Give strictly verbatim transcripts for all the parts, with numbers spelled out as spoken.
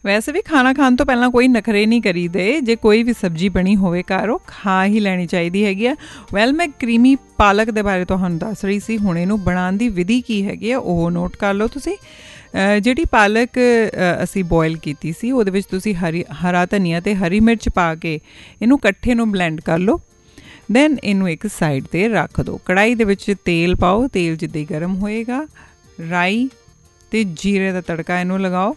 ਵੈਸੇ ਵੀ ਖਾਣਾ ਖਾਣ ਤੋਂ ਪਹਿਲਾਂ ਕੋਈ ਨਖਰੇ ਨਹੀਂ ਕਰੀਦੇ। ਜੇ ਕੋਈ ਵੀ ਸਬਜ਼ੀ ਬਣੀ ਹੋਵੇ ਘਰ ਉਹ ਖਾ ਹੀ ਲੈਣੀ ਚਾਹੀਦੀ ਹੈਗੀ ਆ। ਵੈਲ ਮੈਂ ਕਰੀਮੀ ਪਾਲਕ ਦੇ ਬਾਰੇ ਤੁਹਾਨੂੰ ਦੱਸ ਰਹੀ ਸੀ। ਹੁਣ ਇਹਨੂੰ ਬਣਾਉਣ ਦੀ ਵਿਧੀ ਕੀ ਹੈਗੀ ਆ ਉਹ ਨੋਟ ਕਰ ਲਓ ਤੁਸੀਂ। ਜਿਹੜੀ ਪਾਲਕ ਅਸੀਂ ਬੋਇਲ ਕੀਤੀ ਸੀ ਉਹਦੇ ਵਿੱਚ ਤੁਸੀਂ ਹਰੀ ਹਰਾ ਧਨੀਆ ਅਤੇ ਹਰੀ ਮਿਰਚ ਪਾ ਕੇ ਇਹਨੂੰ ਇਕੱਠੇ ਨੂੰ ਬਲੈਂਡ ਕਰ ਲਓ। ਦੈਨ ਇਹਨੂੰ ਇੱਕ ਸਾਈਡ 'ਤੇ ਰੱਖ ਦਿਓ। ਕੜਾਹੀ ਦੇ ਵਿੱਚ ਤੇਲ ਪਾਓ। ਤੇਲ ਜਿੱਦਾਂ ਹੀ ਗਰਮ ਹੋਏਗਾ ਰਾਈ ਅਤੇ ਜੀਰੇ ਦਾ ਤੜਕਾ ਇਹਨੂੰ ਲਗਾਓ।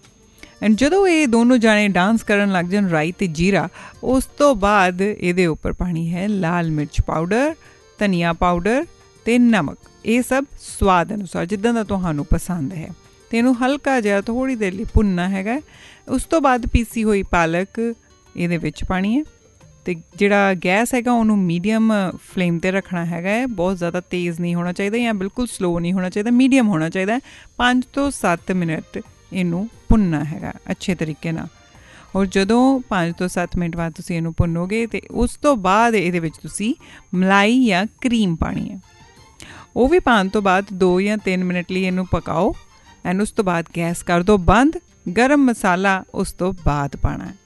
ਐਂਡ ਜਦੋਂ ਇਹ ਦੋਨੋਂ ਜਾਣੇ ਡਾਂਸ ਕਰਨ ਲੱਗ ਜਾਣ ਰਾਈ ਅਤੇ ਜੀਰਾ, ਉਸ ਤੋਂ ਬਾਅਦ ਇਹਦੇ ਉੱਪਰ ਪਾਣੀ ਹੈ ਲਾਲ ਮਿਰਚ ਪਾਊਡਰ, ਧਨੀਆ ਪਾਊਡਰ ਅਤੇ ਨਮਕ। ਇਹ ਸਭ ਸਵਾਦ ਅਨੁਸਾਰ ਜਿੱਦਾਂ ਦਾ ਤੁਹਾਨੂੰ ਪਸੰਦ ਹੈ। ਅਤੇ ਇਹਨੂੰ ਹਲਕਾ ਜਿਹਾ ਥੋੜ੍ਹੀ ਦੇਰ ਲਈ ਭੁੰਨਣਾ ਹੈਗਾ। ਉਸ ਤੋਂ ਬਾਅਦ ਪੀਸੀ ਹੋਈ ਪਾਲਕ ਇਹਦੇ ਵਿੱਚ ਪਾਣੀ ਹੈ ਅਤੇ ਜਿਹੜਾ ਗੈਸ ਹੈਗਾ ਉਹਨੂੰ ਮੀਡੀਅਮ ਫਲੇਮ 'ਤੇ ਰੱਖਣਾ ਹੈਗਾ ਹੈ। ਬਹੁਤ ਜ਼ਿਆਦਾ ਤੇਜ਼ ਨਹੀਂ ਹੋਣਾ ਚਾਹੀਦਾ ਜਾਂ ਬਿਲਕੁਲ ਸਲੋ ਨਹੀਂ ਹੋਣਾ ਚਾਹੀਦਾ, ਮੀਡੀਅਮ ਹੋਣਾ ਚਾਹੀਦਾ। ਪੰਜ ਤੋਂ ਸੱਤ ਮਿੰਟ ਇਹਨੂੰ ਭੁੰਨਣਾ ਹੈਗਾ ਅੱਛੇ ਤਰੀਕੇ ਨਾਲ। ਔਰ ਜਦੋਂ ਪੰਜ ਤੋਂ ਸੱਤ ਮਿੰਟ ਬਾਅਦ ਤੁਸੀਂ ਇਹਨੂੰ ਭੁੰਨੋਗੇ ਅਤੇ ਉਸ ਤੋਂ ਬਾਅਦ ਇਹਦੇ ਵਿੱਚ ਤੁਸੀਂ ਮਲਾਈ ਜਾਂ ਕਰੀਮ ਪਾਉਣੀ ਹੈ। ਉਹ ਵੀ ਪਾਉਣ ਤੋਂ ਬਾਅਦ ਦੋ ਜਾਂ ਤਿੰਨ ਮਿੰਟ ਲਈ ਇਹਨੂੰ ਪਕਾਓ। ਐਂਡ ਉਸ ਤੋਂ ਬਾਅਦ ਗੈਸ ਕਰ ਦਿਓ ਬੰਦ। ਗਰਮ ਮਸਾਲਾ ਉਸ ਤੋਂ ਬਾਅਦ ਪਾਉਣਾ ਹੈ।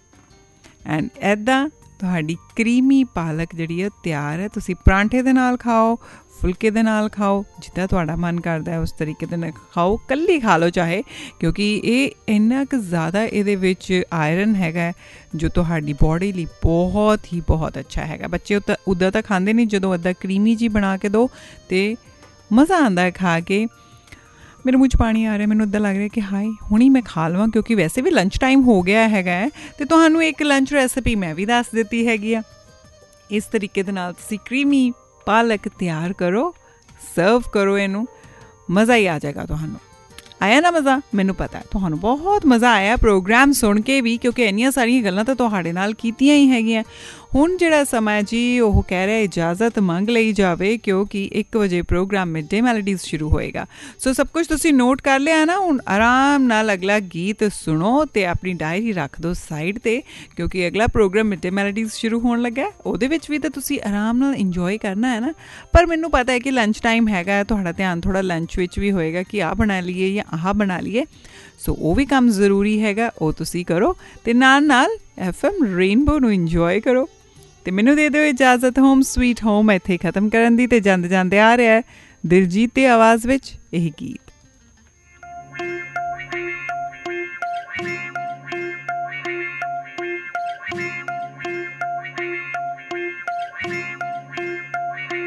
ਐਂਡ ਇੱਦਾਂ ਤੁਹਾਡੀ ਕਰੀਮੀ ਪਾਲਕ ਜਿਹੜੀ ਹੈ ਤਿਆਰ ਹੈ। ਤੁਸੀਂ ਪਰਾਂਠੇ ਦੇ ਨਾਲ ਖਾਓ, ਫੁਲਕੇ ਦੇ ਨਾਲ ਖਾਓ, ਜਿੱਦਾਂ ਤੁਹਾਡਾ ਮਨ ਕਰਦਾ ਹੈ ਉਸ ਤਰੀਕੇ ਦੇ ਨਾਲ ਖਾਓ। ਇਕੱਲੀ ਖਾ ਲਓ ਚਾਹੇ, ਕਿਉਂਕਿ ਇਹ ਇੰਨਾ ਕੁ ਜ਼ਿਆਦਾ ਇਹਦੇ ਵਿੱਚ ਆਇਰਨ ਹੈਗਾ ਜੋ ਤੁਹਾਡੀ ਬੋਡੀ ਲਈ ਬਹੁਤ ਹੀ ਬਹੁਤ ਅੱਛਾ ਹੈਗਾ। ਬੱਚੇ ਉੱਦਾਂ ਉੱਦਾਂ ਤਾਂ ਖਾਂਦੇ ਨਹੀਂ, ਜਦੋਂ ਇੱਦਾਂ ਕਰੀਮੀ ਜੀ ਬਣਾ ਕੇ ਦਿਓ ਅਤੇ ਮਜ਼ਾ ਆਉਂਦਾ ਹੈ ਖਾ ਕੇ। ਮੇਰੇ ਮੂੰਹ 'ਚ ਪਾਣੀ ਆ ਰਿਹਾ। ਮੈਨੂੰ ਇੱਦਾਂ ਲੱਗ ਰਿਹਾ ਕਿ ਹਾਏ ਹੁਣੀ ਮੈਂ ਖਾ ਲਵਾਂ, ਕਿਉਂਕਿ ਵੈਸੇ ਵੀ ਲੰਚ ਟਾਈਮ ਹੋ ਗਿਆ ਹੈਗਾ ਅਤੇ ਤੁਹਾਨੂੰ ਇੱਕ ਲੰਚ ਰੈਸਿਪੀ ਮੈਂ ਵੀ ਦੱਸ ਦਿੱਤੀ ਹੈਗੀ ਆ। ਇਸ ਤਰੀਕੇ ਦੇ ਨਾਲ ਤੁਸੀਂ ਕਰੀਮੀ ਪਾਲਕ ਤਿਆਰ ਕਰੋ, ਸਰਵ ਕਰੋ ਇਹਨੂੰ, ਮਜ਼ਾ ਹੀ ਆ ਜਾਏਗਾ ਤੁਹਾਨੂੰ। ਆਇਆ ਨਾ ਮਜ਼ਾ? ਮੈਨੂੰ ਪਤਾ ਤੁਹਾਨੂੰ ਬਹੁਤ ਮਜ਼ਾ ਆਇਆ ਪ੍ਰੋਗਰਾਮ ਸੁਣ ਕੇ ਵੀ, ਕਿਉਂਕਿ ਇੰਨੀਆਂ ਸਾਰੀਆਂ ਗੱਲਾਂ ਤਾਂ ਤੁਹਾਡੇ ਨਾਲ ਕੀਤੀਆਂ ਹੀ ਹੈਗੀਆਂ। ਹੁਣ ਜਿਹੜਾ ਸਮਾਂ ਜੀ ਉਹ ਕਹਿ ਰਿਹਾ ਇਜਾਜ਼ਤ ਮੰਗ ਲਈ ਜਾਵੇ, ਕਿਉਂਕਿ ਇੱਕ ਵਜੇ ਪ੍ਰੋਗਰਾਮ ਮਿਡ ਡੇ ਮੈਲੋਡੀਜ਼ ਸ਼ੁਰੂ ਹੋਏਗਾ। ਸੋ ਸਭ ਕੁਝ ਤੁਸੀਂ ਨੋਟ ਕਰ ਲਿਆ ਨਾ। ਹੁਣ ਆਰਾਮ ਨਾਲ ਅਗਲਾ ਗੀਤ ਸੁਣੋ ਅਤੇ ਆਪਣੀ ਡਾਇਰੀ ਰੱਖ ਦਿਓ ਸਾਈਡ 'ਤੇ, ਕਿਉਂਕਿ ਅਗਲਾ ਪ੍ਰੋਗਰਾਮ ਮਿਡ ਡੇ ਮੈਲੋਡੀਜ਼ ਸ਼ੁਰੂ ਹੋਣ ਲੱਗਾ। ਉਹਦੇ ਵਿੱਚ ਵੀ ਤਾਂ ਤੁਸੀਂ ਆਰਾਮ ਨਾਲ ਇੰਜੋਏ ਕਰਨਾ ਹੈ ਨਾ। ਪਰ ਮੈਨੂੰ ਪਤਾ ਹੈ ਕਿ ਲੰਚ ਟਾਈਮ ਹੈਗਾ, ਤੁਹਾਡਾ ਧਿਆਨ ਥੋੜ੍ਹਾ ਲੰਚ ਵਿੱਚ ਵੀ ਹੋਏਗਾ ਕਿ ਆਹ ਬਣਾ ਲਈਏ ਜਾਂ ਆਹ ਬਣਾ ਲਈਏ। ਸੋ ਉਹ ਵੀ ਕੰਮ ਜ਼ਰੂਰੀ ਹੈਗਾ, ਉਹ ਤੁਸੀਂ ਕਰੋ ਅਤੇ ਨਾਲ ਨਾਲ ਐਫ ਐਮ ਰੇਨਬੋ ਨੂੰ ਇੰਜੋਏ ਕਰੋ। ਅਤੇ ਮੈਨੂੰ ਦੇ ਦਿਓ ਇਜਾਜ਼ਤ ਹੋਮ ਸਵੀਟ ਹੋਮ ਇੱਥੇ ਖ਼ਤਮ ਕਰਨ ਦੀ। ਅਤੇ ਜਾਂਦੇ ਜਾਂਦੇ ਆ ਰਿਹਾ ਦਿਲਜੀਤ ਦੀ ਆਵਾਜ਼ ਵਿੱਚ ਇਹ ਗੀਤ।